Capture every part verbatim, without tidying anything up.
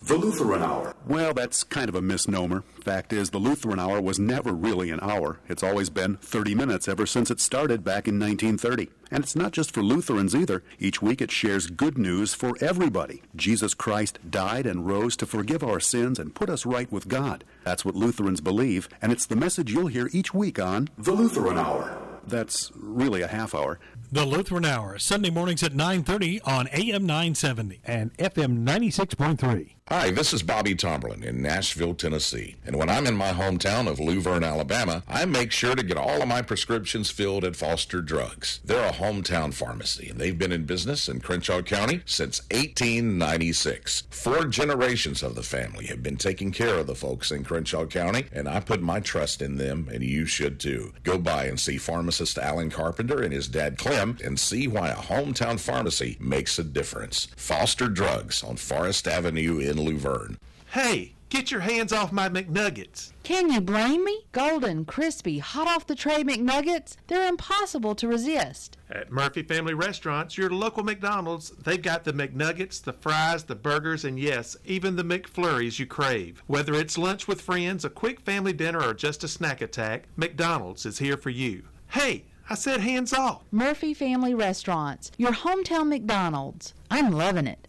The Lutheran Hour. Well, that's kind of a misnomer. Fact is, the Lutheran Hour was never really an hour. It's always been thirty minutes ever since it started back in nineteen thirty. And it's not just for Lutherans either. Each week it shares good news for everybody. Jesus Christ died and rose to forgive our sins and put us right with God. That's what Lutherans believe, and it's the message you'll hear each week on The Lutheran Hour. That's really a half hour. The Lutheran Hour, Sunday mornings at nine thirty on A M nine seventy and F M ninety-six point three. Hi, this is Bobby Tomberlin in Nashville, Tennessee. And when I'm in my hometown of Luverne, Alabama, I make sure to get all of my prescriptions filled at Foster Drugs. They're a hometown pharmacy, and they've been in business in Crenshaw County since eighteen ninety-six. Four generations of the family have been taking care of the folks in Crenshaw County, and I put my trust in them, and you should too. Go by and see pharmacist Alan Carpenter and his dad Clem and see why a hometown pharmacy makes a difference. Foster Drugs on Forest Avenue in Luverne. Hey, get your hands off my McNuggets. Can you blame me? Golden, crispy, hot off the tray McNuggets, they're impossible to resist. At Murphy Family Restaurants, your local McDonald's, they've got the McNuggets, the fries, the burgers, and yes, even the McFlurries you crave. Whether it's lunch with friends, a quick family dinner, or just a snack attack, McDonald's is here for you. Hey, I said hands off. Murphy Family Restaurants, your hometown McDonald's. I'm loving it.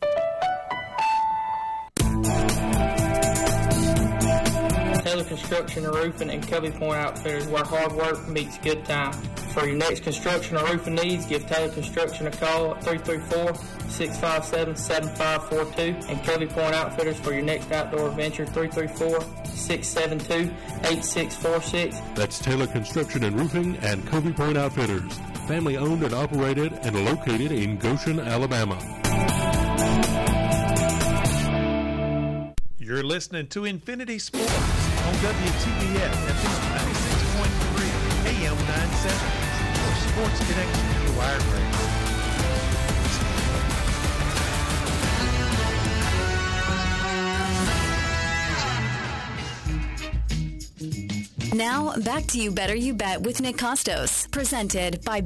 Taylor Construction and Roofing and Covey Point Outfitters, where hard work meets good time. For your next construction or roofing needs, give Taylor Construction a call at three three four, six five seven, seven five four two and Covey Point Outfitters for your next outdoor adventure, three three four, six seven two, eight six four six. That's Taylor Construction and Roofing and Covey Point Outfitters. Family owned and operated and located in Goshen, Alabama. You're listening to Infinity Sports on W T B F F M ninety-six point three, A M nine seventy, your sports connection to Wire Radio. Now, back to You Better You Bet with Nick Costos, presented by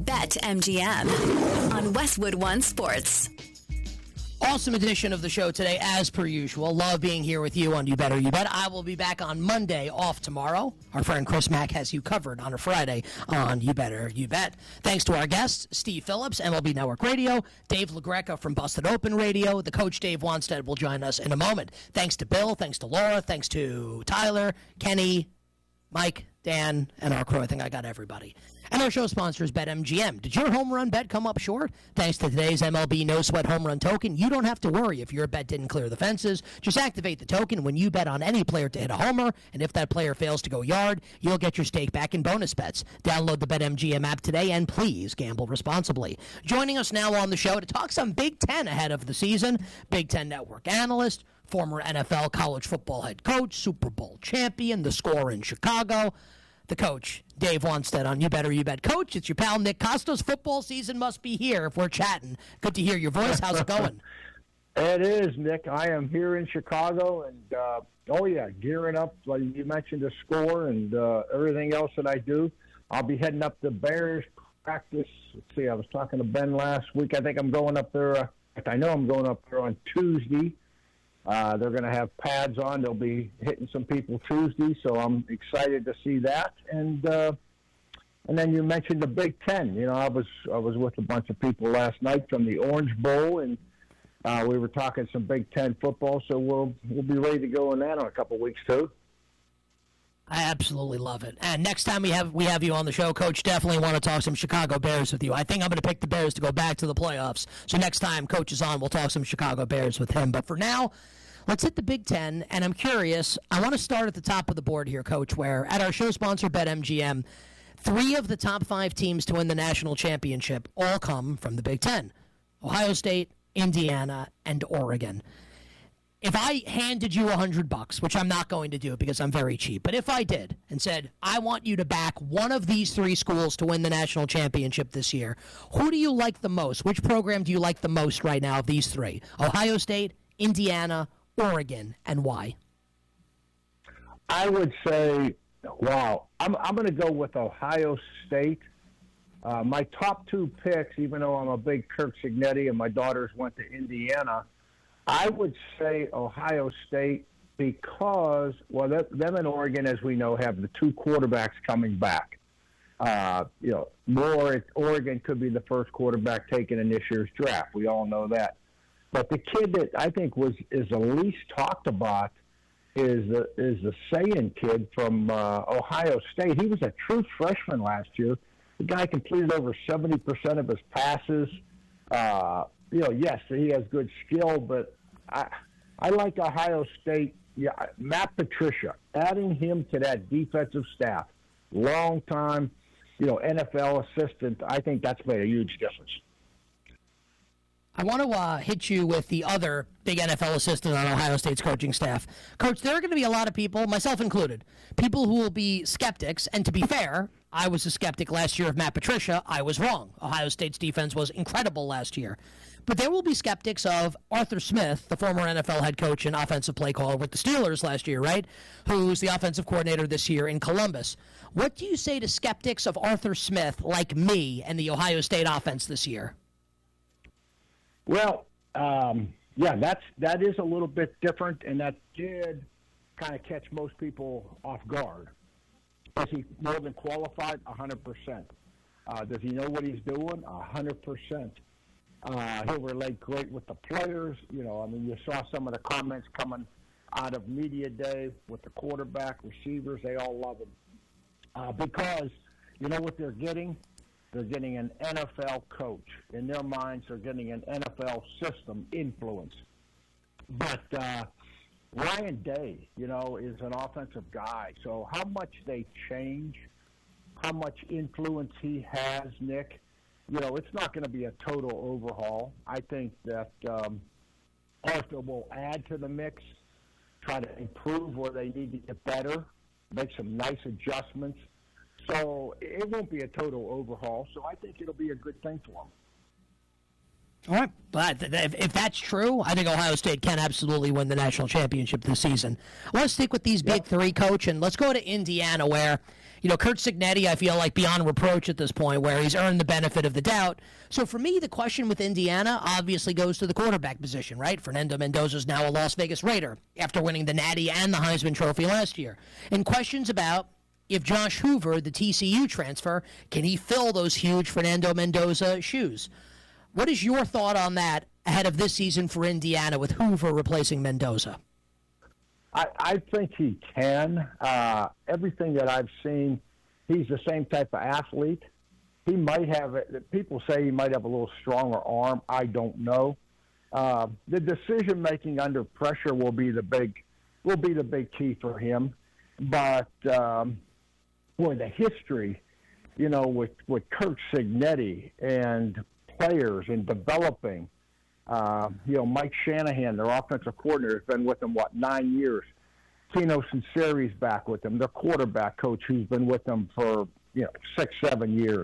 BetMGM on Westwood One Sports. Awesome edition of the show today, as per usual. Love being here with you on You Better You Bet. I will be back on Monday, off tomorrow. Our friend Chris Mack has you covered on a Friday on You Better You Bet. Thanks to our guests, Steve Phillips, M L B Network Radio, Dave LaGreca from Busted Open Radio. The coach, Dave Wanstead, will join us in a moment. Thanks to Bill, thanks to Laura, thanks to Tyler, Kenny, Mike, Dan, and our crew. I think I got everybody. And our show sponsor is BetMGM. Did your home run bet come up short? Thanks to today's M L B No Sweat Home Run Token, you don't have to worry if your bet didn't clear the fences. Just activate the token when you bet on any player to hit a homer, and if that player fails to go yard, you'll get your stake back in bonus bets. Download the BetMGM app today, and please gamble responsibly. Joining us now on the show to talk some Big Ten ahead of the season, Big Ten Network analyst, former N F L college football head coach, Super Bowl champion, the score in Chicago, the coach, Dave Wanstead on You Better You Bet. Coach, it's your pal Nick Costos. Football season must be here if we're chatting. Good to hear your voice. How's it going? It is, Nick. I am here in Chicago, and, uh, oh, yeah, gearing up. Like you mentioned the score and uh, everything else that I do. I'll be heading up to Bears practice. Let's see, I was talking to Ben last week. I think I'm going up there. Uh, I know I'm going up there on Tuesday. Uh, they're going to have pads on. They'll be hitting some people Tuesday, so I'm excited to see that. And uh, and then you mentioned the Big Ten. You know, I was I was with a bunch of people last night from the Orange Bowl, and uh, we were talking some Big Ten football. So we'll we'll be ready to go in that in a couple of weeks too. I absolutely love it. And next time we have we have you on the show, Coach, definitely want to talk some Chicago Bears with you. I think I'm going to pick the Bears to go back to the playoffs. So next time Coach is on, we'll talk some Chicago Bears with him. But for now, let's hit the Big Ten. And I'm curious, I want to start at the top of the board here, Coach, where at our show sponsor, BetMGM, three of the top five teams to win the national championship all come from the Big Ten: Ohio State, Indiana, and Oregon. If I handed you a hundred bucks, which I'm not going to do because I'm very cheap, but if I did and said, I want you to back one of these three schools to win the national championship this year, who do you like the most? Which program do you like the most right now of these three? Ohio State, Indiana, Oregon, and why? I would say, wow, I'm, I'm going to go with Ohio State. Uh, my top two picks, even though I'm a big Kirk Cignetti and my daughters went to Indiana, I would say Ohio State because, well, them and Oregon, as we know, have the two quarterbacks coming back. Uh, you know, more Oregon could be the first quarterback taken in this year's draft. We all know that. But the kid that I think was is the least talked about is the is the Sayan kid from uh, Ohio State. He was a true freshman last year. The guy completed over seventy percent of his passes. Uh, you know, yes, he has good skill, but I I like Ohio State. Yeah, Matt Patricia, adding him to that defensive staff, long time, you know, N F L assistant. I think that's made a huge difference. I want to uh, hit you with the other big N F L assistant on Ohio State's coaching staff. Coach, there are going to be a lot of people, myself included, people who will be skeptics. And to be fair, I was a skeptic last year of Matt Patricia. I was wrong. Ohio State's defense was incredible last year. But there will be skeptics of Arthur Smith, the former N F L head coach and offensive play caller with the Steelers last year, right? Who's the offensive coordinator this year in Columbus. What do you say to skeptics of Arthur Smith like me and the Ohio State offense this year? Well, um, yeah, that's that is a little bit different, and that did kind of catch most people off guard. Is he more than qualified? one hundred percent. Uh, does he know what he's doing? one hundred percent. Uh, he'll relate great with the players. You know, I mean, you saw some of the comments coming out of media day with the quarterback, receivers. They all love him uh, because you know what they're getting? They're getting an N F L coach. In their minds, they're getting an N F L system influence. But uh, Ryan Day, you know, is an offensive guy. So how much they change, how much influence he has, Nick, you know, it's not going to be a total overhaul. I think that um, Arthur will add to the mix, try to improve where they need to get better, make some nice adjustments. So it won't be a total overhaul. So I think it'll be a good thing for them. All right, but if that's true, I think Ohio State can absolutely win the national championship this season. I want to stick with these big yep. three, Coach, and let's go to Indiana where, you know, Curt Cignetti, I feel like beyond reproach at this point, where he's earned the benefit of the doubt. So for me, the question with Indiana obviously goes to the quarterback position, right? Fernando Mendoza is now a Las Vegas Raider after winning the Natty and the Heisman Trophy last year. And questions about if Josh Hoover, the T C U transfer, can he fill those huge Fernando Mendoza shoes? What is your thought on that ahead of this season for Indiana with Hoover replacing Mendoza? I, I think he can. Uh, everything that I've seen, he's the same type of athlete. He might have, people say he might have a little stronger arm. I don't know. Uh, the decision making under pressure will be the big, will be the big key for him. But um, boy, the history, you know, with with Curt Cignetti and players and developing. Uh, you know, Mike Shanahan, their offensive coordinator, has been with them, what, nine years. Tino Sinceri's back with them, their quarterback coach who's been with them for, you know, six, seven years.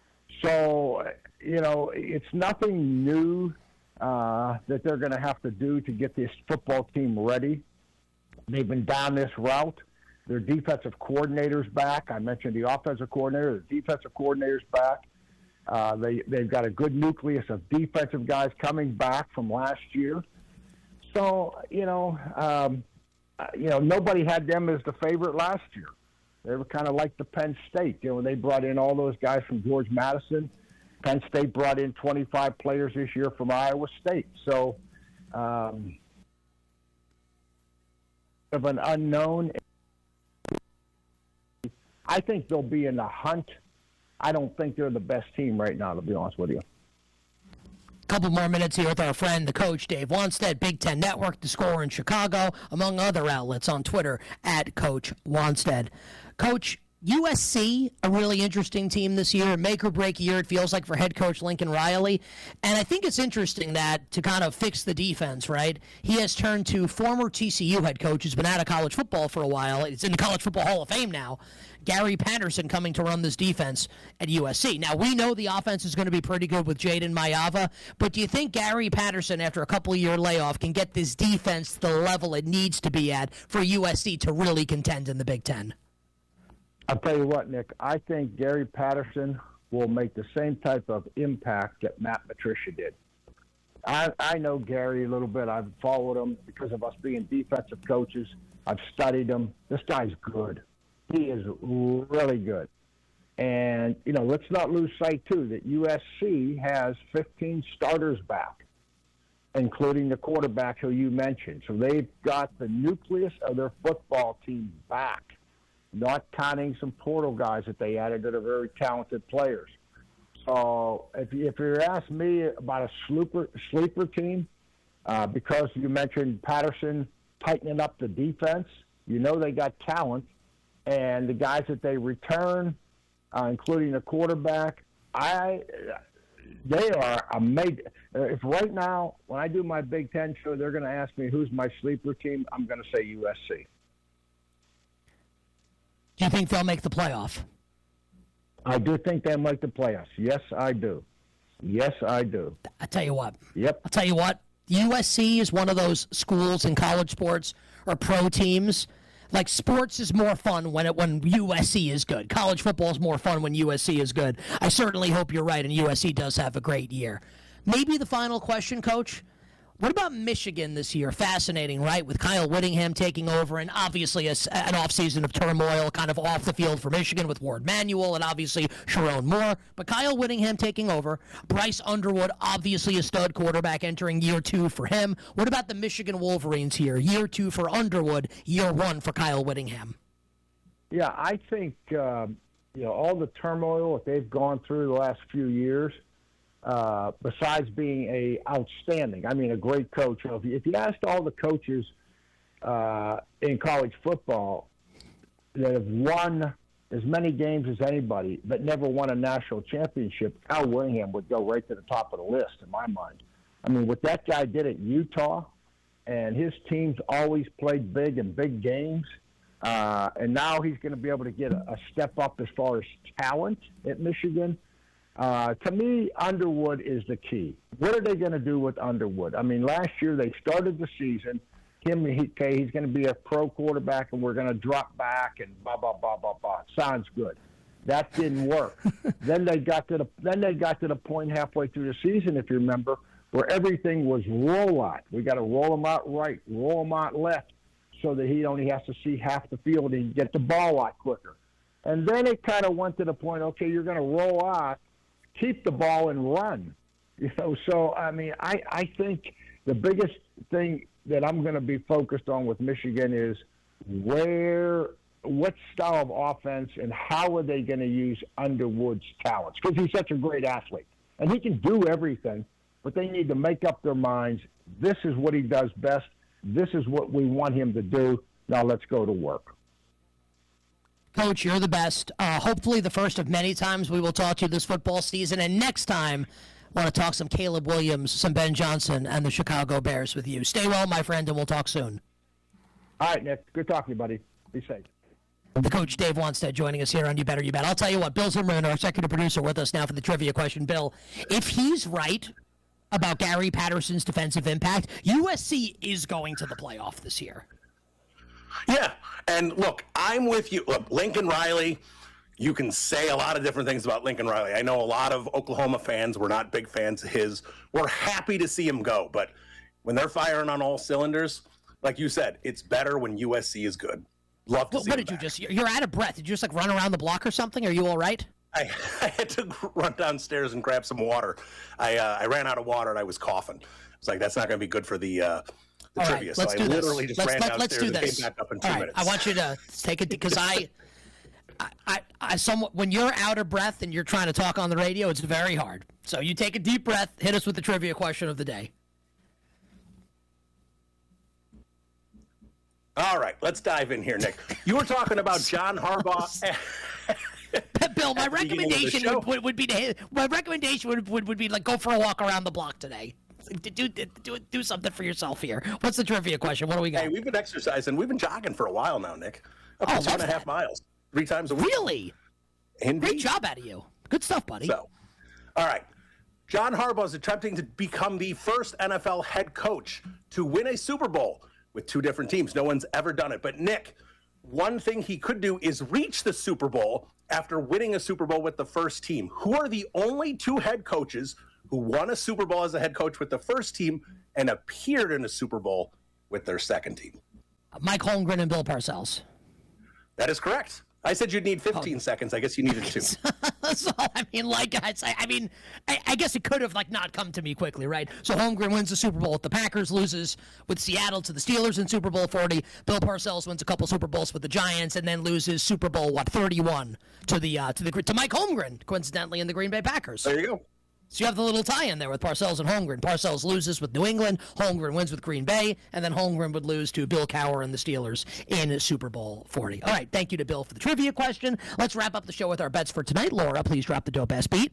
So, you know, it's nothing new uh, that they're going to have to do to get this football team ready. They've been down this route. Their defensive coordinator's back. I mentioned the offensive coordinator, the defensive coordinator's back. Uh, they, they've got a good nucleus of defensive guys coming back from last year. So, you know, um, uh, you know, nobody had them as the favorite last year. They were kind of like the Penn State. You know, they brought in all those guys from George Madison. Penn State brought in twenty-five players this year from Iowa State. So, um, of an unknown, I think they'll be in the hunt. I don't think they're the best team right now, to be honest with you. Couple more minutes here with our friend, the coach, Dave Wannstedt, Big Ten Network, The Score in Chicago, among other outlets on Twitter, at Coach Wannstedt. Coach, U S C, a really interesting team this year, a make-or-break year, it feels like, for head coach Lincoln Riley. And I think it's interesting that to kind of fix the defense, right, he has turned to former T C U head coach who's been out of college football for a while. It's in the College Football Hall of Fame now. Gary Patterson coming to run this defense at U S C. Now, we know the offense is going to be pretty good with Jaden Mayava, but do you think Gary Patterson, after a couple-year layoff, can get this defense to the level it needs to be at for U S C to really contend in the Big Ten? I'll tell you what, Nick, I think Gary Patterson will make the same type of impact that Matt Patricia did. I, I know Gary a little bit. I've followed him because of us being defensive coaches. I've studied him. This guy's good. He is really good. And, you know, let's not lose sight, too, that U S C has fifteen starters back, including the quarterback who you mentioned. So they've got the nucleus of their football team back, not counting some portal guys that they added that are very talented players. So if, if you're asking me about a sleeper, sleeper team, uh, because you mentioned Patterson tightening up the defense, you know they got talent. And the guys that they return, uh, including the quarterback, I they are amazing. If right now, when I do my Big Ten show, they're going to ask me who's my sleeper team, I'm going to say U S C. Do you think they'll make the playoff? I do think they'll make the playoffs. Yes, I do. Yes, I do. I tell you what. Yep. I'll tell you what. U S C is one of those schools in college sports or pro teams. Like, sports is more fun when it when U S C is good. College football is more fun when U S C is good. I certainly hope you're right, and U S C does have a great year. Maybe the final question, Coach. What about Michigan this year? Fascinating, right? With Kyle Whittingham taking over, and obviously a, an offseason of turmoil kind of off the field for Michigan with Ward Manuel and obviously Sharon Moore. But Kyle Whittingham taking over. Bryce Underwood, obviously a stud quarterback entering year two for him. What about the Michigan Wolverines here? Year two for Underwood, year one for Kyle Whittingham. Yeah, I think uh, you know all the turmoil that they've gone through the last few years, Uh, besides being a outstanding, I mean, a great coach. If you, if you asked all the coaches uh, in college football that have won as many games as anybody but never won a national championship, Kyle Whittingham would go right to the top of the list in my mind. I mean, what that guy did at Utah, and his teams always played big in big games, uh, and now he's going to be able to get a, a step up as far as talent at Michigan. Uh, to me, Underwood is the key. What are they going to do with Underwood? I mean, last year they started the season. Him, he, okay, he's going to be a pro quarterback, and we're going to drop back and blah blah blah blah blah. Sounds good. That didn't work. then they got to the then they got to the point halfway through the season, if you remember, where everything was roll out. We got to roll him out right, roll him out left, so that he only has to see half the field and get the ball out quicker. And then it kind of went to the point, okay, you're going to roll out. Keep the ball and run, you know. So I mean, I, I think the biggest thing that I'm going to be focused on with Michigan is where, what style of offense, and how are they going to use Underwood's talents? Because he's such a great athlete, and he can do everything. But they need to make up their minds. This is what he does best. This is what we want him to do. Now let's go to work. Coach, you're the best. Uh, hopefully the first of many times we will talk to you this football season. And next time, I want to talk some Caleb Williams, some Ben Johnson, and the Chicago Bears with you. Stay well, my friend, and we'll talk soon. All right, Nick. Good talking to you, buddy. Be safe. The coach, Dave Wanstead, joining us here on You Better You Bet. I'll tell you what, Bill Zimmerman, our executive producer, with us now for the trivia question. Bill, if he's right about Gary Patterson's defensive impact, U S C is going to the playoff this year. Yeah, and look, I'm with you. Look, Lincoln Riley, you can say a lot of different things about Lincoln Riley. I know a lot of Oklahoma fans were not big fans of his. We're happy to see him go, but when they're firing on all cylinders, like you said, it's better when U S C is good. Love to what, see What him did back. you just, you're out of breath. Did you just like run around the block or something? Are you all right? I, I had to run downstairs and grab some water. I uh, I ran out of water and I was coughing. I was like, that's not going to be good for the uh, the all trivia. Right, so let's I do literally this. just let's, ran let, downstairs let's do and this. came back up in two all right, minutes. I want you to take it because I, I, I, I somewhat, when you're out of breath and you're trying to talk on the radio, it's very hard. So you take a deep breath, hit us with the trivia question of the day. All right, let's dive in here, Nick. You were talking about John Harbaugh. Bill, my recommendation would, would, would be to my recommendation would, would, would be like go for a walk around the block today. Do, do, do, do something for yourself here. What's the trivia question? What do we got? Hey, we've been exercising. We've been jogging for a while now, Nick. Up Oh, to two and a love half miles, three times a week. Really? Indeed. Great job out of you. Good stuff, buddy. So, all right. John Harbaugh is attempting to become the first N F L head coach to win a Super Bowl with two different teams. No one's ever done it. But, Nick, one thing he could do is reach the Super Bowl after winning a Super Bowl with the first team. Who are the only two head coaches who won a Super Bowl as a head coach with the first team and appeared in a Super Bowl with their second team. Mike Holmgren and Bill Parcells. That is correct. I said you'd need fifteen oh. seconds. I guess you needed two. So, I mean, like I say, I mean, I, I guess it could have, like, not come to me quickly, right? So Holmgren wins the Super Bowl with the Packers, loses with Seattle to the Steelers in Super Bowl forty. Bill Parcells wins a couple Super Bowls with the Giants and then loses Super Bowl, what, thirty-one to the uh, to the to Mike Holmgren, coincidentally, in the Green Bay Packers. There you go. So you have the little tie-in there with Parcells and Holmgren. Parcells loses with New England, Holmgren wins with Green Bay, and then Holmgren would lose to Bill Cowher and the Steelers in Super Bowl forty. All right, thank you to Bill for the trivia question. Let's wrap up the show with our bets for tonight. Laura, please drop the dope-ass beat.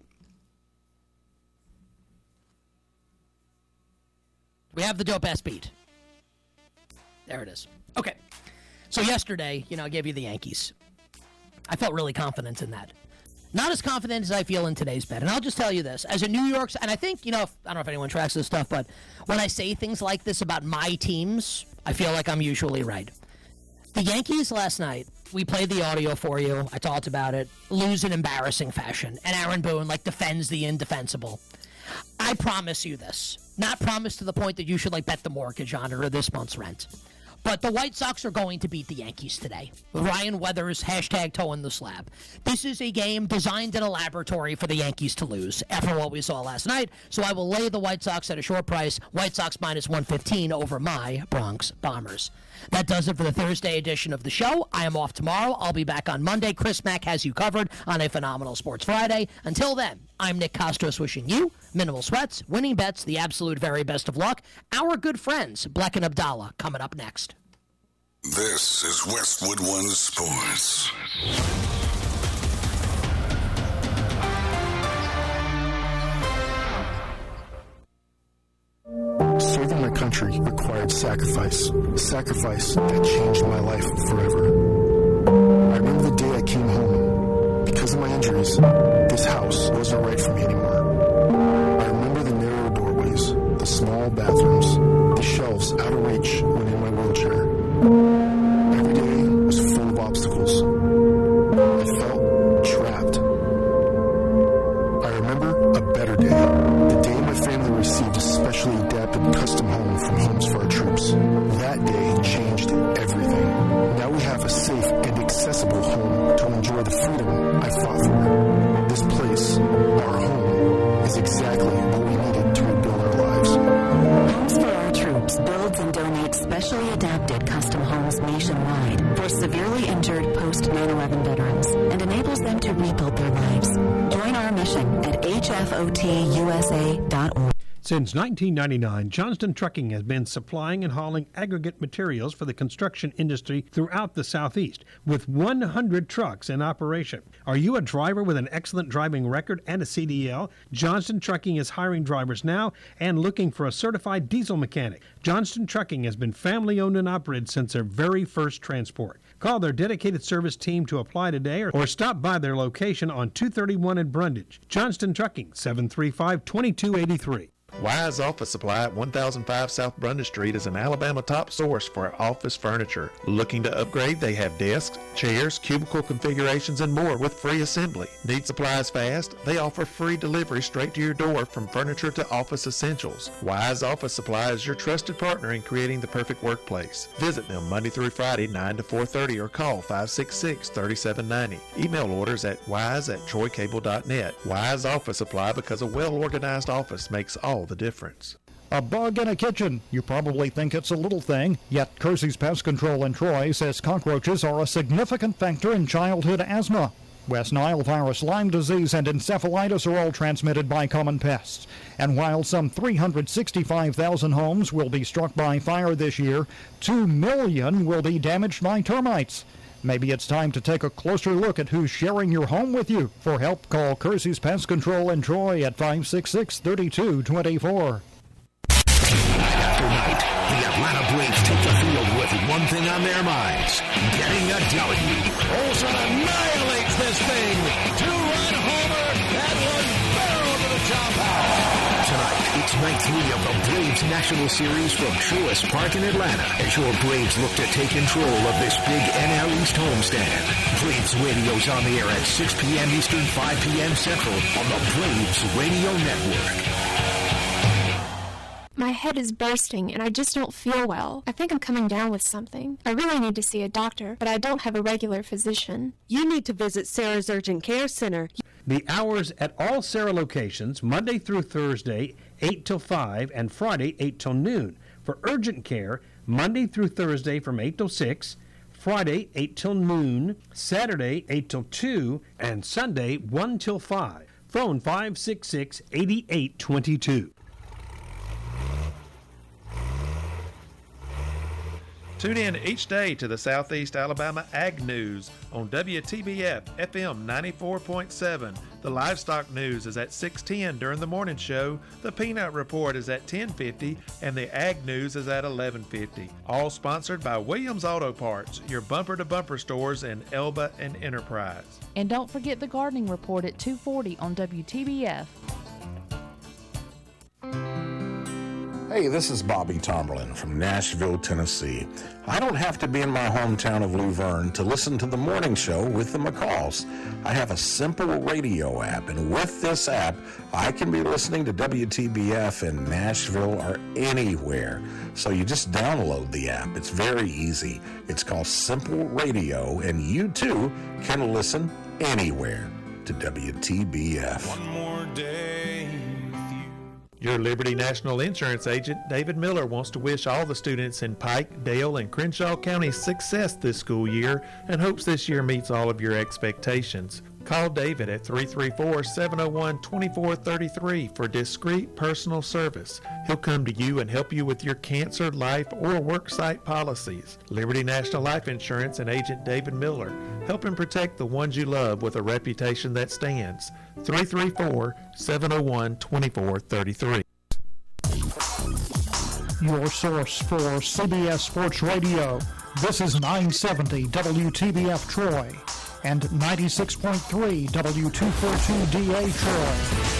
We have the dope-ass beat. There it is. Okay. So yesterday, you know, I gave you the Yankees. I felt really confident in that. Not as confident as I feel in today's bet. And I'll just tell you this. As a New York, and I think, you know, I don't know if anyone tracks this stuff, but when I say things like this about my teams, I feel like I'm usually right. The Yankees last night, we played the audio for you. I talked about it. Lose in embarrassing fashion. And Aaron Boone, like, defends the indefensible. I promise you this. Not promise to the point that you should, like, bet the mortgage on it or this month's rent. But the White Sox are going to beat the Yankees today. Ryan Weathers, hashtag toe in the slab. This is a game designed in a laboratory for the Yankees to lose, after what we saw last night. So I will lay the White Sox at a short price, White Sox minus one fifteen over my Bronx Bombers. That does it for the Thursday edition of the show. I am off tomorrow. I'll be back on Monday. Chris Mack has you covered on a phenomenal Sports Friday. Until then, I'm Nick Kostos wishing you minimal sweats, winning bets, the absolute very best of luck. Our good friends, Bleck and Abdallah, coming up next. This is Westwood One Sports. Serving my country required sacrifice. Sacrifice that changed my life forever. I remember the day I came home. Because of my injuries, this house wasn't right for me anymore. I remember the narrow doorways, the small bathrooms, the shelves out of reach when in my wheelchair. Every day was full of obstacles. I felt trapped. I remember a better day. The day my family received a specially adapted custom home from Homes for Our Troops. That day changed everything. Now we have a safe and accessible home to enjoy the freedom I fought for. This place, our home, is exactly what we needed to rebuild our lives. Homes for Our Troops builds and donates specially adapted custom homes nationwide for severely injured post nine eleven veterans and enables them to rebuild their lives. Join our mission at H F O T U S A dot org. Since nineteen ninety-nine, Johnston Trucking has been supplying and hauling aggregate materials for the construction industry throughout the Southeast, with one hundred trucks in operation. Are you a driver with an excellent driving record and a C D L? Johnston Trucking is hiring drivers now and looking for a certified diesel mechanic. Johnston Trucking has been family-owned and operated since their very first transport. Call their dedicated service team to apply today or, or stop by their location on two thirty-one in Brundage. Johnston Trucking, seven three five, two two eight three. Wise Office Supply at one thousand five South Brundage Street is an Alabama top source for office furniture. Looking to upgrade? They have desks, chairs, cubicle configurations, and more with free assembly. Need supplies fast? They offer free delivery straight to your door from furniture to office essentials. Wise Office Supply is your trusted partner in creating the perfect workplace. Visit them Monday through Friday, nine to four thirty, or call five six six, three seven nine zero. Email orders at wise at troy cable dot net. Wise Office Supply, because a well-organized office makes all the difference. A bug in a kitchen. You probably think it's a little thing, yet Kersey's Pest Control in Troy says cockroaches are a significant factor in childhood asthma. West Nile virus, Lyme disease, and encephalitis are all transmitted by common pests. And while some three hundred sixty-five thousand homes will be struck by fire this year, two million will be damaged by termites. Maybe it's time to take a closer look at who's sharing your home with you. For help, call Kersey's Pest Control in Troy at five six six, three two two four. Night after night, the Atlanta Braves take the field with one thing on their minds: getting a W. Olsen annihilates this thing. Two-run homer. That one barrel to the chop house. Tonight, it's night three of the Braves National Series from Truist Park in Atlanta, as your Braves look to take control of this big N L East homestand. Braves Radio's on the air at six p.m. Eastern, five p.m. Central on the Braves Radio Network. My head is bursting and I just don't feel well. I think I'm coming down with something. I really need to see a doctor, but I don't have a regular physician. You need to visit Sarah's Urgent Care Center. The hours at all Sarah locations, Monday through Thursday, eight till five, and Friday, eight till noon. For urgent care, Monday through Thursday from eight till six, Friday, eight till noon, Saturday, eight till two, and Sunday, one till five. Phone five six six, eight eight two two. Tune in each day to the Southeast Alabama Ag News on W T B F F M ninety-four point seven. The Livestock News is at six ten during the morning show. The Peanut Report is at ten fifty, and the Ag News is at eleven fifty. All sponsored by Williams Auto Parts, your bumper-to-bumper stores in Elba and Enterprise. And don't forget the Gardening Report at two forty on W T B F. Hey, this is Bobby Tomberlin from Nashville, Tennessee. I don't have to be in my hometown of Luverne to listen to the morning show with the McCalls. I have a simple radio app, and with this app, I can be listening to W T B F in Nashville or anywhere. So you just download the app. It's very easy. It's called Simple Radio, and you too can listen anywhere to W T B F. One more day. Your Liberty National Insurance agent, David Miller, wants to wish all the students in Pike, Dale, and Crenshaw counties success this school year and hopes this year meets all of your expectations. Call David at three three four, seven oh one, two four three three for discreet personal service. He'll come to you and help you with your cancer, life, or worksite policies. Liberty National Life Insurance and agent David Miller, helping protect the ones you love with a reputation that stands. three three four, seven oh one, two four three three. Your source for C B S Sports Radio. This is nine seventy W T B F Troy and ninety-six point three W two forty-two D A Troy.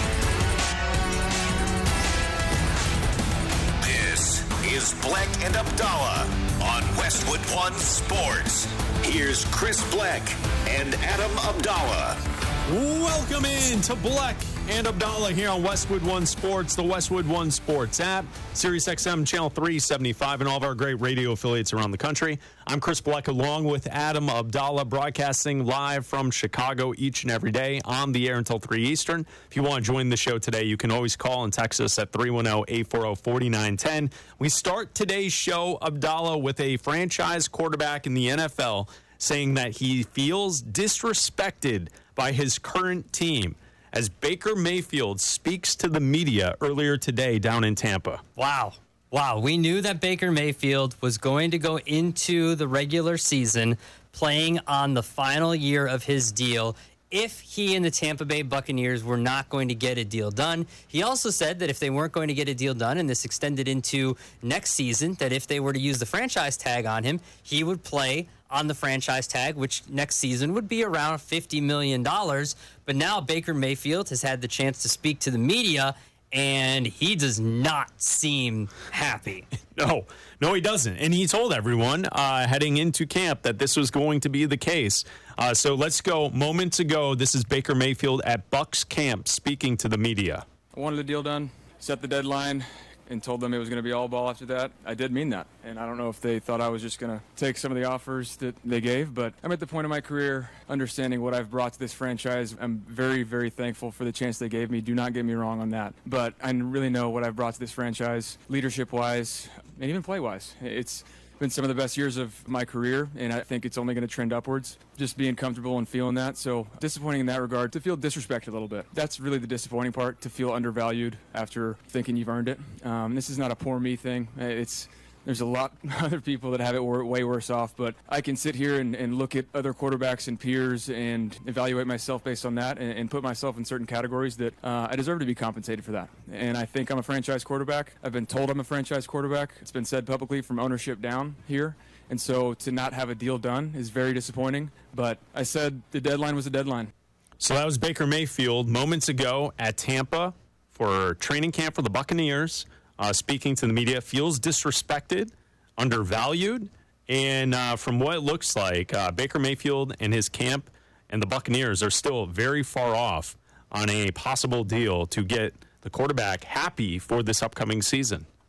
This is Bleck and Abdallah on Westwood One Sports. Here's Chris Bleck and Adam Abdallah. Welcome in to Bleck and Abdallah here on Westwood One Sports, the Westwood One Sports app, Sirius X M Channel three seventy-five, and all of our great radio affiliates around the country. I'm Chris Bleck along with Adam Abdallah, broadcasting live from Chicago each and every day on the air until three Eastern. If you want to join the show today, you can always call and text us at three one zero, eight four zero, four nine one zero. We start today's show, Abdallah, with a franchise quarterback in the N F L saying that he feels disrespected by his current team as Baker Mayfield speaks to the media earlier today down in Tampa. Wow. Wow. We knew that Baker Mayfield was going to go into the regular season playing on the final year of his deal if he and the Tampa Bay Buccaneers were not going to get a deal done. He also said that if they weren't going to get a deal done and this extended into next season, that if they were to use the franchise tag on him, he would play on the franchise tag, which next season would be around fifty million dollars. But now Baker Mayfield has had the chance to speak to the media, and he does not seem happy. No, no, he doesn't. And he told everyone uh, heading into camp that this was going to be the case. Uh, so let's go. Moments ago, this is Baker Mayfield at Bucs camp speaking to the media. I wanted the deal done, set the deadline, and told them it was going to be all ball after that. I did mean that. And I don't know if they thought I was just going to take some of the offers that they gave, but I'm at the point in my career understanding what I've brought to this franchise. I'm very, very thankful for the chance they gave me. Do not get me wrong on that. But I really know what I've brought to this franchise, leadership-wise, and even play-wise. It's been some of the best years of my career, and I think it's only going to trend upwards, just being comfortable and feeling that. So disappointing in that regard, to feel disrespected a little bit. That's really the disappointing part, to feel undervalued after thinking you've earned it. Um, this is not a poor me thing. It's There's a lot of other people that have it way worse off, but I can sit here and, and look at other quarterbacks and peers and evaluate myself based on that and, and put myself in certain categories that uh, I deserve to be compensated for that. And I think I'm a franchise quarterback. I've been told I'm a franchise quarterback. It's been said publicly from ownership down here. And so to not have a deal done is very disappointing. But I said the deadline was a deadline. So that was Baker Mayfield moments ago at Tampa for training camp for the Buccaneers. Uh, speaking to the media, feels disrespected, undervalued, and uh, from what it looks like, uh, Baker Mayfield and his camp and the Buccaneers are still very far off on a possible deal to get the quarterback happy for this upcoming season.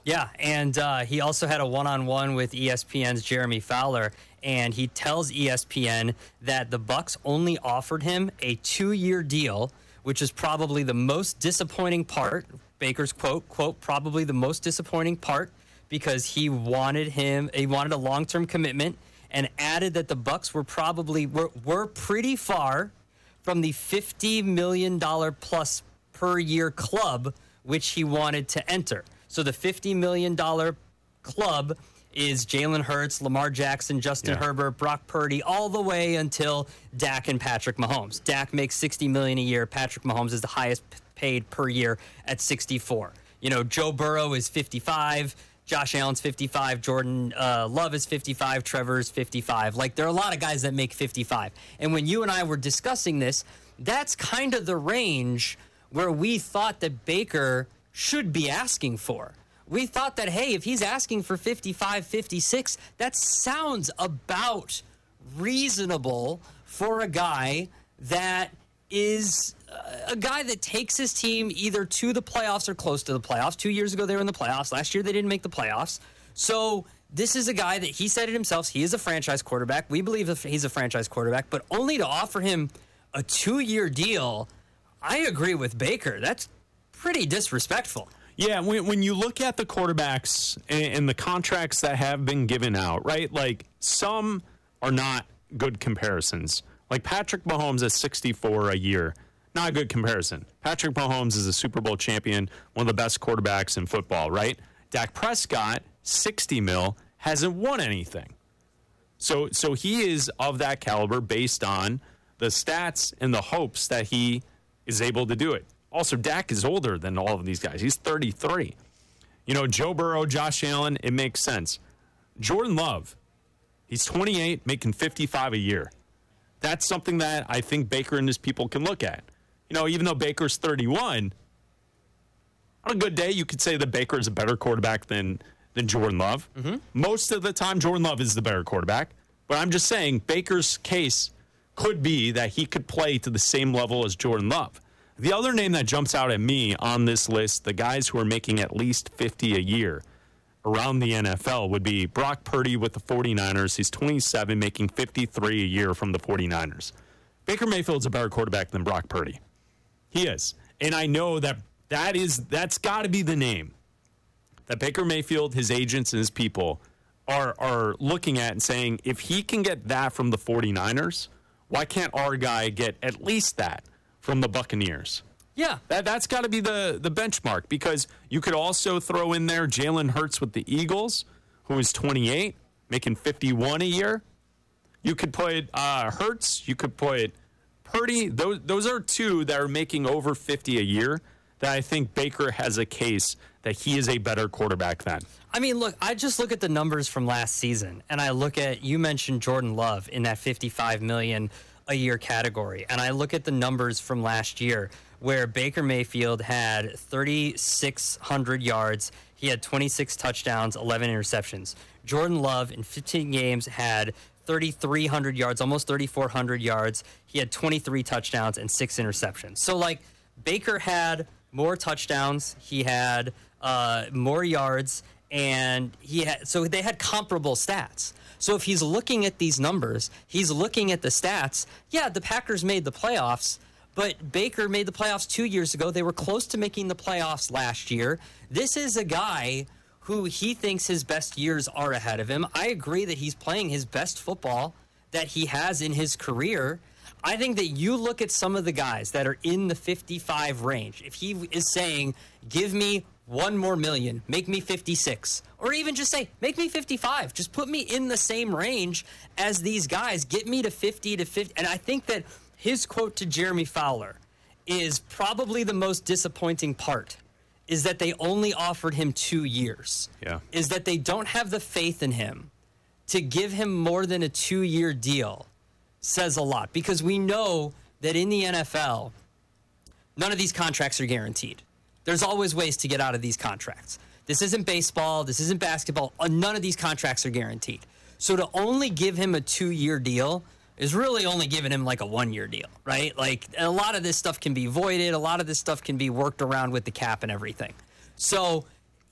Yeah, and uh, he also had a one-on-one with E S P N's Jeremy Fowler, and he tells E S P N that the Bucs only offered him a two-year deal, which is probably the most disappointing part. Baker's quote, quote, probably the most disappointing part, because he wanted him, he wanted a long-term commitment, and added that the Bucs were probably, were, were pretty far from the fifty million dollars plus per year club, which he wanted to enter. So the fifty million dollars club is Jalen Hurts, Lamar Jackson, Justin yeah. Herbert, Brock Purdy, all the way until Dak and Patrick Mahomes. Dak makes sixty million dollars a year. Patrick Mahomes is the highest paid per year at sixty-four. You know, Joe Burrow is fifty-five. Josh Allen's fifty-five. Jordan uh, Love is fifty-five. Trevor's fifty-five. Like, there are a lot of guys that make fifty-five. And when you and I were discussing this, that's kind of the range where we thought that Baker should be asking for. We thought that, hey, if he's asking for fifty-five, fifty-six, that sounds about reasonable for a guy that is uh, a guy that takes his team either to the playoffs or close to the playoffs. Two years ago, they were in the playoffs. Last year, they didn't make the playoffs. So this is a guy that, he said it himself, he is a franchise quarterback. We believe that he's a franchise quarterback, but only to offer him a two-year deal, I agree with Baker. That's pretty disrespectful. Yeah, when, when you look at the quarterbacks and, and the contracts that have been given out, right, like some are not good comparisons. Like Patrick Mahomes at sixty-four a year, not a good comparison. Patrick Mahomes is a Super Bowl champion, one of the best quarterbacks in football, right? Dak Prescott, sixty mil, hasn't won anything. So, so he is of that caliber based on the stats and the hopes that he is able to do it. Also, Dak is older than all of these guys. He's thirty-three. You know, Joe Burrow, Josh Allen, it makes sense. Jordan Love, he's twenty-eight, making fifty-five a year. That's something that I think Baker and his people can look at. You know, even though Baker's thirty-one, on a good day, you could say that Baker is a better quarterback than, than Jordan Love. Mm-hmm. Most of the time, Jordan Love is the better quarterback. But I'm just saying, Baker's case could be that he could play to the same level as Jordan Love. The other name that jumps out at me on this list, the guys who are making at least fifty a year around the N F L, would be Brock Purdy with the forty-niners. He's twenty-seven, making fifty-three a year from the forty-niners. Baker Mayfield's a better quarterback than Brock Purdy. He is. And I know that that is, that's got to be the name that Baker Mayfield, his agents, and his people are, are looking at and saying, if he can get that from the forty-niners, why can't our guy get at least that from the Buccaneers? Yeah. That, that's got to be the, the benchmark, because you could also throw in there Jalen Hurts with the Eagles, who is twenty-eight, making fifty-one a year. You could put uh, Hurts, you could put Purdy. Those, those are two that are making over fifty a year that I think Baker has a case that he is a better quarterback than. I mean, look, I just look at the numbers from last season, and I look at, you mentioned Jordan Love in that fifty-five million dollars a year category, and I look at the numbers from last year where Baker Mayfield had thirty-six hundred yards, he had twenty-six touchdowns, eleven interceptions. Jordan Love in fifteen games had thirty-three hundred yards, almost thirty-four hundred yards. He had twenty-three touchdowns and six interceptions. So, like, Baker had more touchdowns, he had uh, more yards, and he had, so they had comparable stats. So if he's looking at these numbers, he's looking at the stats. Yeah, the Packers made the playoffs, but Baker made the playoffs two years ago. They were close to making the playoffs last year. This is a guy who he thinks his best years are ahead of him. I agree that he's playing his best football that he has in his career. I think that you look at some of the guys that are in the fifty-five range. If he is saying, give me one more million, make me fifty-six, or even just say, make me fifty-five, just put me in the same range as these guys, get me to fifty to fifty. And I think that his quote to Jeremy Fowler is probably the most disappointing part, is that they only offered him two years. Yeah. Is that they don't have the faith in him to give him more than a two-year deal says a lot, because we know that in the N F L, none of these contracts are guaranteed. There's always ways to get out of these contracts. This isn't baseball. This isn't basketball. None of these contracts are guaranteed. So to only give him a two-year deal is really only giving him like a one-year deal, right? Like, a lot of this stuff can be voided. A lot of this stuff can be worked around with the cap and everything. So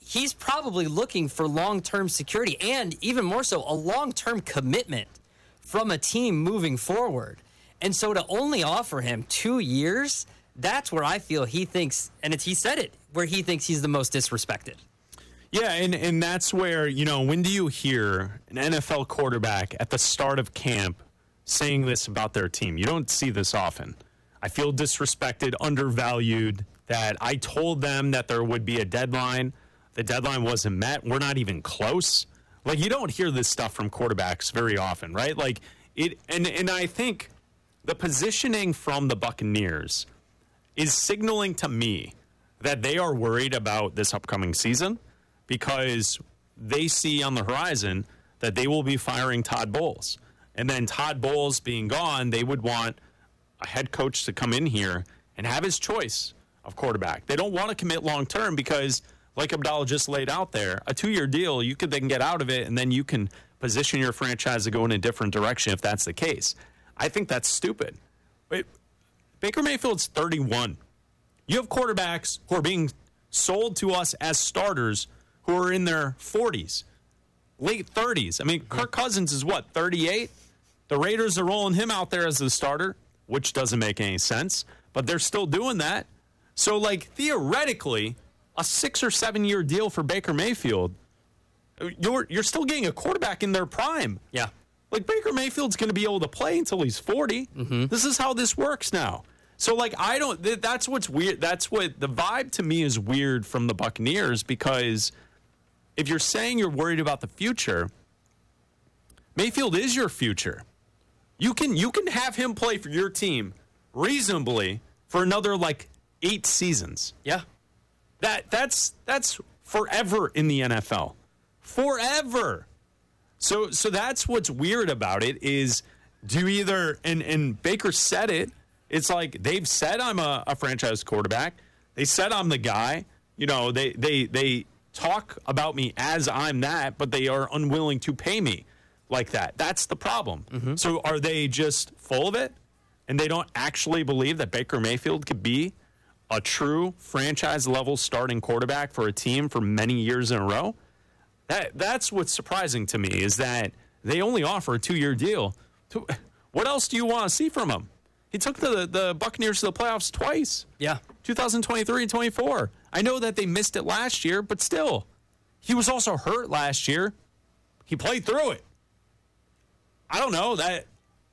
he's probably looking for long-term security and even more so a long-term commitment from a team moving forward. And so to only offer him two years, that's where I feel he thinks, and it's, he said it, where he thinks he's the most disrespected. Yeah, and, and that's where, you know, when do you hear an N F L quarterback at the start of camp saying this about their team? You don't see this often. I feel disrespected, undervalued, that I told them that there would be a deadline. The deadline wasn't met. We're not even close. Like, you don't hear this stuff from quarterbacks very often, right? Like, it, and, and I think the positioning from the Buccaneers is signaling to me that they are worried about this upcoming season, because they see on the horizon that they will be firing Todd Bowles. And then Todd Bowles being gone, they would want a head coach to come in here and have his choice of quarterback. They don't want to commit long-term because, like Abdallah just laid out there, a two-year deal, you could then get out of it, and then you can position your franchise to go in a different direction if that's the case. I think that's stupid. But Baker Mayfield's thirty-one. You have quarterbacks who are being sold to us as starters who are in their forties, late thirties. I mean, Kirk Cousins is what, thirty-eight? The Raiders are rolling him out there as the starter, which doesn't make any sense, but they're still doing that. So, like, theoretically, a six or seven year deal for Baker Mayfield, you're you're still getting a quarterback in their prime. Yeah. Like, Baker Mayfield's going to be able to play until he's forty. Mm-hmm. This is how this works now. So, like, I don't, th- that's what's weird. That's what the vibe to me is weird from the Buccaneers, because if you're saying you're worried about the future, Mayfield is your future. You can you can have him play for your team reasonably for another, like, eight seasons. Yeah. That that's that's forever in the N F L. Forever. So so that's what's weird about it is, do you either, and, and Baker said it, it's like they've said I'm a, a franchise quarterback. They said I'm the guy. You know, they they they talk about me as I'm that, but they are unwilling to pay me like that. That's the problem. Mm-hmm. So are they just full of it, and they don't actually believe that Baker Mayfield could be a true franchise-level starting quarterback for a team for many years in a row? That That's what's surprising to me, is that they only offer a two-year deal. What else do you want to see from him? He took the, the Buccaneers to the playoffs twice. Yeah. twenty twenty-three and twenty-four. I know that they missed it last year, but still. He was also hurt last year. He played through it. I don't know. that.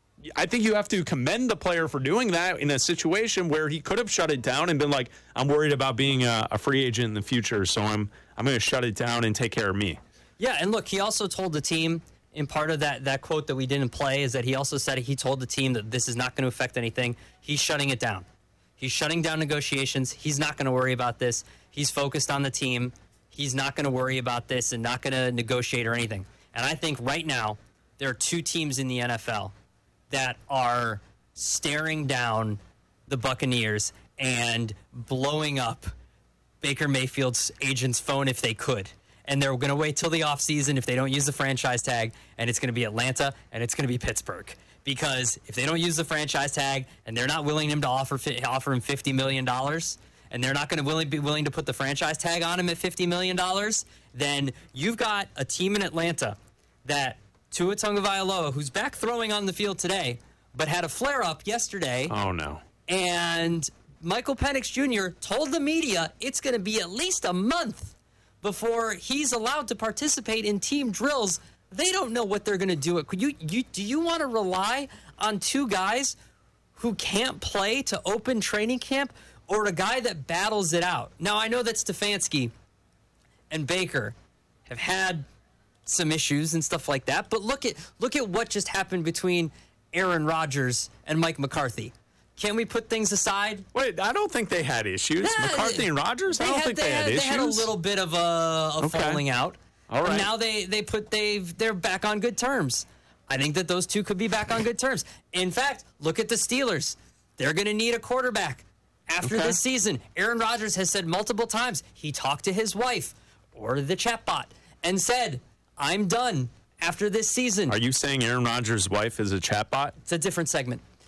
I think you have to commend the player for doing that in a situation where he could have shut it down and been like, I'm worried about being a, a free agent in the future, so I'm I'm going to shut it down and take care of me. Yeah, and look, he also told the team, in part of that, that quote that we didn't play, is that he also said he told the team that this is not going to affect anything. He's shutting it down. He's shutting down negotiations. He's not going to worry about this. He's focused on the team. He's not going to worry about this and not going to negotiate or anything. And I think right now there are two teams in the N F L that are staring down the Buccaneers and blowing up Baker Mayfield's agent's phone if they could. And they're going to wait till the offseason if they don't use the franchise tag, and it's going to be Atlanta and it's going to be Pittsburgh. Because if they don't use the franchise tag and they're not willing him to offer offer him fifty million dollars, and they're not going to willing, be willing to put the franchise tag on him at fifty million dollars, then you've got a team in Atlanta that Tua Tagovailoa, who's back throwing on the field today, but had a flare-up yesterday. Oh, no. And Michael Penix Junior told the media it's going to be at least a month before he's allowed to participate in team drills. They don't know what they're going to do. Could you, you, do you want to rely on two guys who can't play to open training camp, or a guy that battles it out? Now, I know that Stefanski and Baker have had some issues and stuff like that, but look at look at what just happened between Aaron Rodgers and Mike McCarthy. Can we put things aside? Wait, I don't think they had issues. Yeah, McCarthy and Rodgers? I don't had, think they, they had, had issues. They had a little bit of a, a okay. falling out. All right. And now they they put they've they're back on good terms. I think that those two could be back on good terms. In fact, look at the Steelers. They're going to need a quarterback after okay. this season. Aaron Rodgers has said multiple times he talked to his wife or the chatbot and said, I'm done after this season. Are you saying Aaron Rodgers' wife is a chatbot? It's a different segment.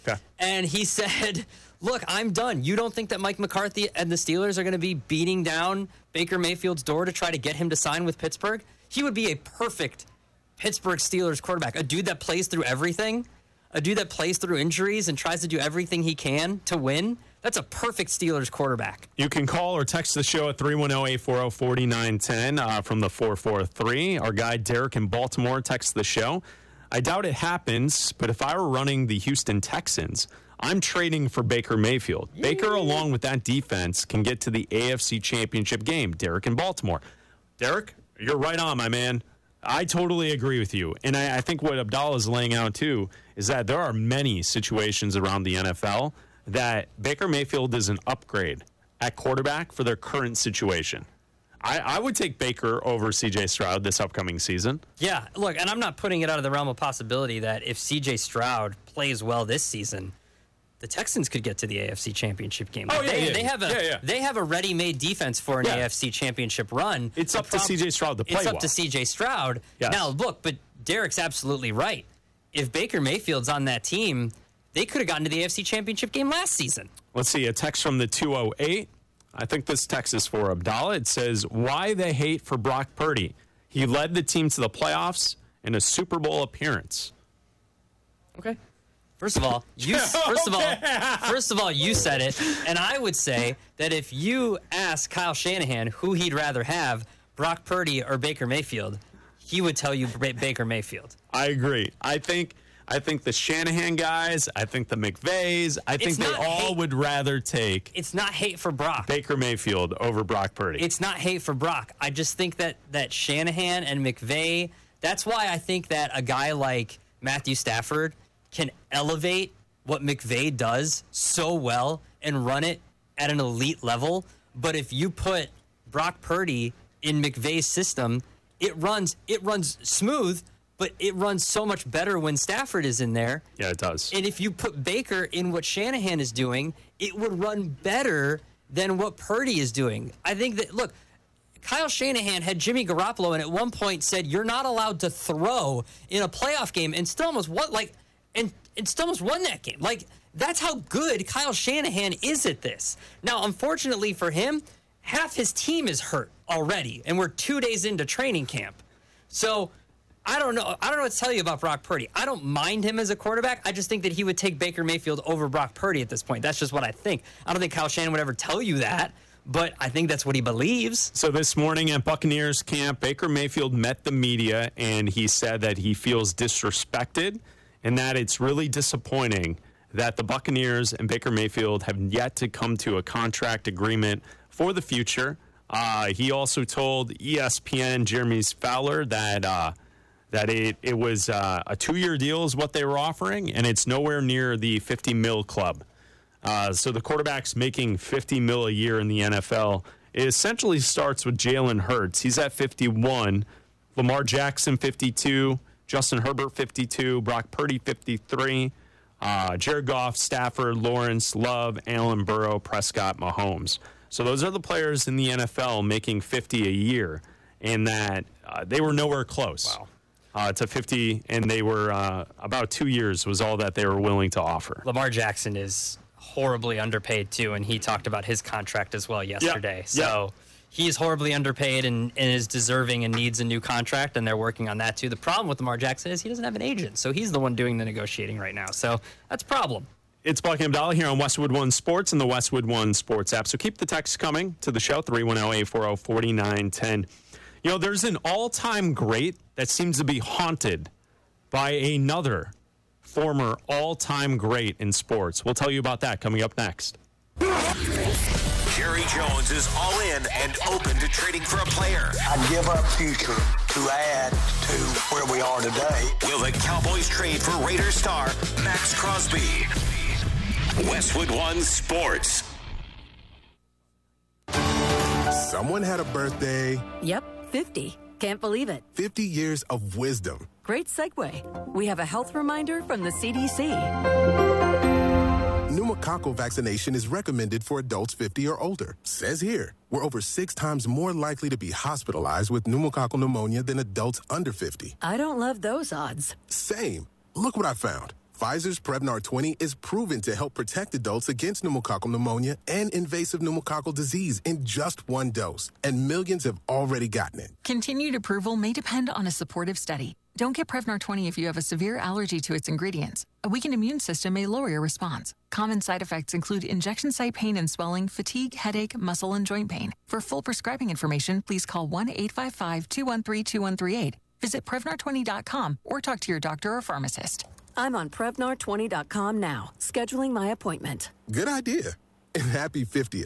Okay. And he said, look, I'm done. You don't think that Mike McCarthy and the Steelers are going to be beating down Baker Mayfield's door to try to get him to sign with Pittsburgh? He would be a perfect Pittsburgh Steelers quarterback, a dude that plays through everything, a dude that plays through injuries and tries to do everything he can to win. That's a perfect Steelers quarterback. You can call or text the show at three one zero, eight four zero, four nine one zero uh, from the four four three. Our guy Derek in Baltimore texts the show. I doubt it happens, but if I were running the Houston Texans, I'm trading for Baker Mayfield. Yay. Baker, along with that defense, can get to the A F C Championship game. Derek in Baltimore. Derek, you're right on, my man. I totally agree with you. And I, I think what Abdallah is laying out, too, is that there are many situations around the N F L that Baker Mayfield is an upgrade at quarterback for their current situation. I, I would take Baker over C J Stroud this upcoming season. Yeah, look, and I'm not putting it out of the realm of possibility that if C J Stroud plays well this season, the Texans could get to the A F C Championship game. Oh, yeah, they, yeah, they have a yeah, yeah. they have a ready-made defense for an Yeah. A F C Championship run. It's The up to prob- C J Stroud to play It's up well. to C J Stroud. Yes. Now, look, but Derek's absolutely right. If Baker Mayfield's on that team, they could have gotten to the A F C Championship game last season. Let's see, a text from the two oh eight. I think this text is for Abdallah. It says, why the hate for Brock Purdy? He led the team to the playoffs and a Super Bowl appearance. Okay. First of all, you first of all, first of all, you said it, and I would say that if you ask Kyle Shanahan who he'd rather have, Brock Purdy or Baker Mayfield, he would tell you Ba- Baker Mayfield. I agree. I think I think the Shanahan guys, I think the McVays, I think It's they not all hate. would rather take It's not hate for Brock. Baker Mayfield over Brock Purdy. It's not hate for Brock. I just think that that Shanahan and McVay, that's why I think that a guy like Matthew Stafford can elevate what McVay does so well and run it at an elite level. But if you put Brock Purdy in McVay's system, it runs it runs smooth, but it runs so much better when Stafford is in there. Yeah, it does. And if you put Baker in what Shanahan is doing, it would run better than what Purdy is doing. I think that, look, Kyle Shanahan had Jimmy Garoppolo and at one point said, you're not allowed to throw in a playoff game, and still almost won, like, and, and still almost won that game. Like, that's how good Kyle Shanahan is at this. Now, unfortunately for him, half his team is hurt already, and we're two days into training camp. So I don't know. I don't know what to tell you about Brock Purdy. I don't mind him as a quarterback. I just think that he would take Baker Mayfield over Brock Purdy at this point. That's just what I think. I don't think Kyle Shanahan would ever tell you that, but I think that's what he believes. So this morning at Buccaneers camp, Baker Mayfield met the media, and he said that he feels disrespected and that it's really disappointing that the Buccaneers and Baker Mayfield have yet to come to a contract agreement for the future. Uh, he also told E S P N Jeremy Fowler that uh, that it, it was uh, a two-year deal is what they were offering, and it's nowhere near the fifty mil club. Uh, so the quarterback's making fifty mil a year in the N F L. It essentially starts with Jalen Hurts. He's at fifty-one. Lamar Jackson, fifty-two. Justin Herbert, fifty-two. Brock Purdy, fifty-three. Uh, Jared Goff, Stafford, Lawrence, Love, Allen, Burrow, Prescott, Mahomes. So those are the players in the N F L making fifty a year, and that uh, they were nowhere close. Wow. Uh, to fifty, and they were uh, about two years was all that they were willing to offer. Lamar Jackson is horribly underpaid, too, and he talked about his contract as well yesterday. Yeah. So Yeah. he's horribly underpaid and, and is deserving and needs a new contract, and they're working on that, too. The problem with Lamar Jackson is he doesn't have an agent, so he's the one doing the negotiating right now. So that's a problem. It's Buck Abdallah here on Westwood One Sports and the Westwood One Sports app. So keep the text coming to the show, three one zero, eight four zero, four nine one zero. You know, there's an all-time great that seems to be haunted by another former all-time great in sports. We'll tell you about that coming up next. Jerry Jones is all in and open to trading for a player. I'd give up future to add to where we are today. Will the Cowboys trade for Raiders star Max Crosby? Westwood One Sports. Someone had a birthday. Yep, fifty. Can't believe it. fifty years of wisdom. Great segue. We have a health reminder from the C D C. Pneumococcal vaccination is recommended for adults fifty or older. Says here, we're over six times more likely to be hospitalized with pneumococcal pneumonia than adults under fifty. I don't love those odds. Same. Look what I found. Pfizer's Prevnar twenty is proven to help protect adults against pneumococcal pneumonia and invasive pneumococcal disease in just one dose, and millions have already gotten it. Continued approval may depend on a supportive study. Don't get Prevnar twenty if you have a severe allergy to its ingredients. A weakened immune system may lower your response. Common side effects include injection site pain and swelling, fatigue, headache, muscle, and joint pain. For full prescribing information, please call one eight five five, two one three, two one three eight. Visit Prevnar twenty dot com or talk to your doctor or pharmacist. I'm on Prevnar twenty dot com now, scheduling my appointment. Good idea. And happy fiftieth.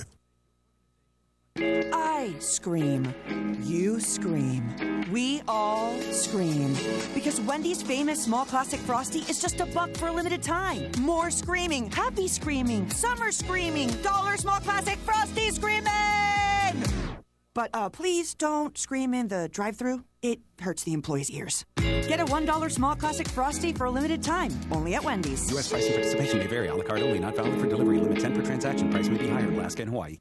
I scream. You scream. We all scream. Because Wendy's famous small classic Frosty is just a buck for a limited time. More screaming. Happy screaming. Summer screaming. Dollar small classic Frosty screaming! But uh, please don't scream in the drive-thru. It hurts the employees' ears. Get a one dollar small classic Frosty for a limited time. Only at Wendy's. U S pricing participation may vary. A la carte only. Not valid for delivery. Limit ten per transaction. Price may be higher in Alaska and Hawaii.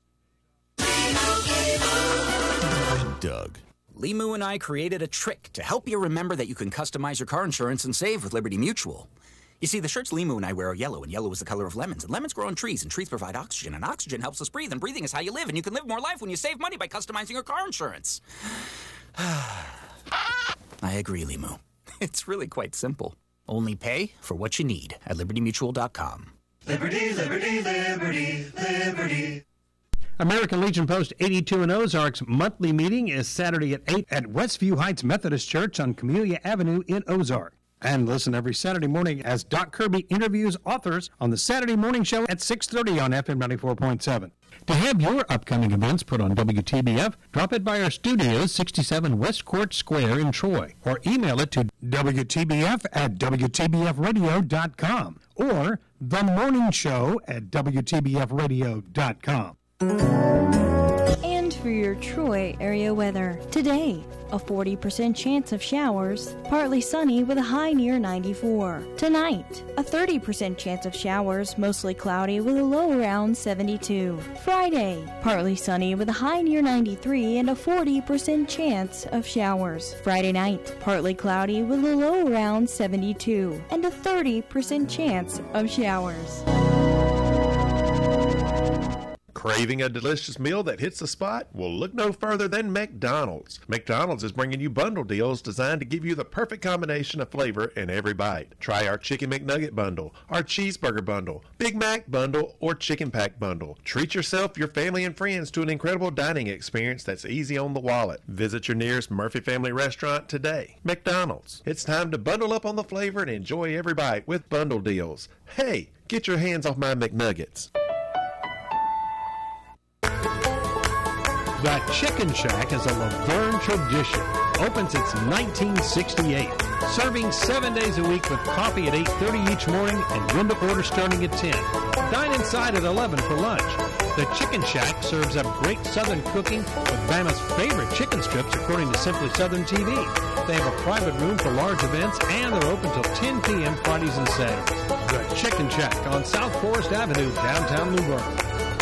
Doug. Limu and I created a trick to help you remember that you can customize your car insurance and save with Liberty Mutual. You see, the shirts Limu and I wear are yellow, and yellow is the color of lemons, and lemons grow on trees, and trees provide oxygen, and oxygen helps us breathe, and breathing is how you live, and you can live more life when you save money by customizing your car insurance. I agree, Limu. It's really quite simple. Only pay for what you need at liberty mutual dot com. Liberty, liberty, liberty, liberty. American Legion Post eighty-two in Ozark's monthly meeting is Saturday at eight at Westview Heights Methodist Church on Camellia Avenue in Ozark. And listen every Saturday morning as Doc Kirby interviews authors on the Saturday Morning Show at six thirty on F M ninety-four point seven. To have your upcoming events put on W T B F, drop it by our studios, sixty-seven West Court Square in Troy, or email it to W T B F at W T B F radio dot com or The Morning Show at W T B F radio dot com. And for your Troy area weather. Today, a forty percent chance of showers, partly sunny with a high near ninety-four. Tonight, a thirty percent chance of showers, mostly cloudy with a low around seventy-two. Friday, partly sunny with a high near ninety-three and a forty percent chance of showers. Friday night, partly cloudy with a low around seventy-two and a thirty percent chance of showers. Craving a delicious meal that hits the spot? Well, look no further than McDonald's. McDonald's is bringing you bundle deals designed to give you the perfect combination of flavor in every bite. Try our Chicken McNugget bundle, our Cheeseburger bundle, Big Mac bundle, or Chicken Pack bundle. Treat yourself, your family, and friends to an incredible dining experience that's easy on the wallet. Visit your nearest Murphy Family Restaurant today. McDonald's. It's time to bundle up on the flavor and enjoy every bite with bundle deals. Hey, get your hands off my McNuggets. The Chicken Shack is a Laverne tradition. Opens since nineteen sixty-eight. Serving seven days a week with coffee at eight thirty each morning and window order starting at ten. Dine inside at eleven for lunch. The Chicken Shack serves up great Southern cooking with Bama's favorite chicken strips according to Simply Southern T V. They have a private room for large events and they're open till ten p.m. Fridays and Saturdays. The Chicken Shack on South Forest Avenue, downtown New Bern.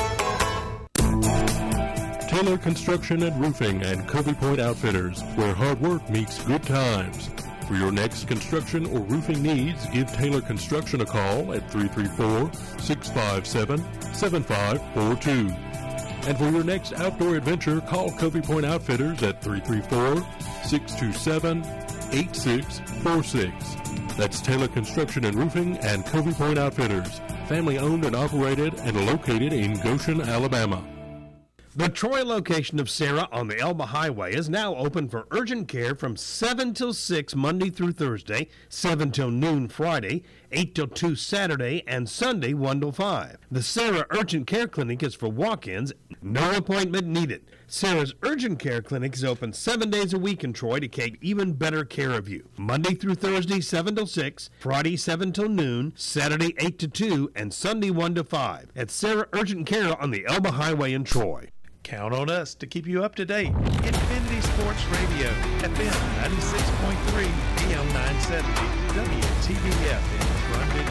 Taylor Construction and Roofing and Covey Point Outfitters, where hard work meets good times. For your next construction or roofing needs, give Taylor Construction a call at three three four, six five seven, seven five four two. And for your next outdoor adventure, call Covey Point Outfitters at three three four, six two seven, eight six four six. That's Taylor Construction and Roofing and Covey Point Outfitters, family owned and operated and located in Goshen, Alabama. The Troy location of Sarah on the Elba Highway is now open for urgent care from seven till six Monday through Thursday, seven till noon Friday, eight till two Saturday, and Sunday one till five. The Sarah Urgent Care Clinic is for walk-ins, no appointment needed. Sarah's Urgent Care Clinic is open seven days a week in Troy to take even better care of you. Monday through Thursday, seven till six, Friday, seven till noon, Saturday, eight to two, and Sunday, one to five. At Sarah Urgent Care on the Elba Highway in Troy. Count on us to keep you up to date. Infinity Sports Radio, F M ninety-six point three, A M nine seventy, W T B F in Brundage